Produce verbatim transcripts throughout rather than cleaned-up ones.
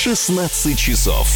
шестнадцать часов.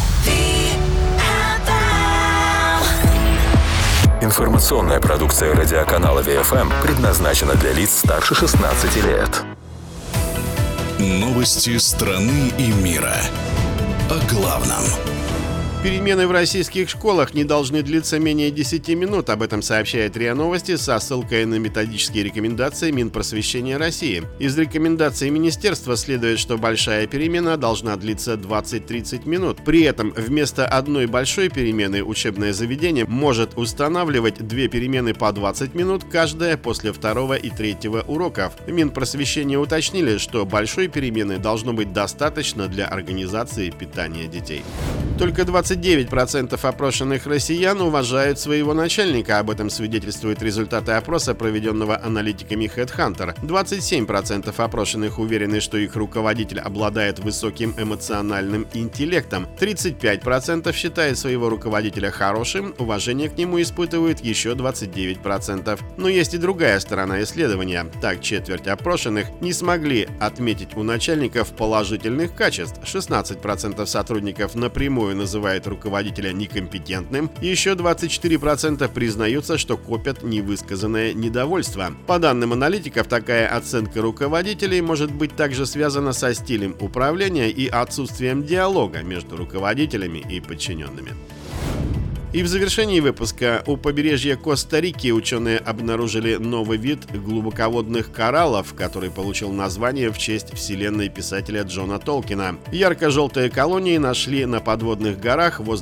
Информационная продукция радиоканала Ви Эф Эм предназначена для лиц старше шестнадцати лет. Новости страны и мира. О главном. Перемены в российских школах не должны длиться менее десяти минут. Об этом сообщает РИА Новости со ссылкой на методические рекомендации Минпросвещения России. Из рекомендаций министерства следует, что большая перемена должна длиться двадцать-тридцать минут. При этом вместо одной большой перемены учебное заведение может устанавливать две перемены по двадцать минут, каждая после второго и третьего уроков. Минпросвещения уточнили, что большой перемены должно быть достаточно для организации питания детей. Только двадцать девять процентов опрошенных россиян уважают своего начальника. Об этом свидетельствуют результаты опроса, проведенного аналитиками HeadHunter. двадцать семь процентов опрошенных уверены, что их руководитель обладает высоким эмоциональным интеллектом. тридцать пять процентов считают своего руководителя хорошим, уважение к нему испытывают еще двадцать девять процентов. Но есть и другая сторона исследования. Так, четверть опрошенных не смогли отметить у начальников положительных качеств. шестнадцать процентов сотрудников напрямую называют руководителя некомпетентным, еще двадцать четыре процента признаются, что копят невысказанное недовольство. По данным аналитиков, такая оценка руководителей может быть также связана со стилем управления и отсутствием диалога между руководителями и подчиненными. И в завершении выпуска: у побережья Коста-Рики ученые обнаружили новый вид глубоководных кораллов, который получил название в честь вселенной писателя Джона Толкина. Ярко-желтые колонии нашли на подводных горах возле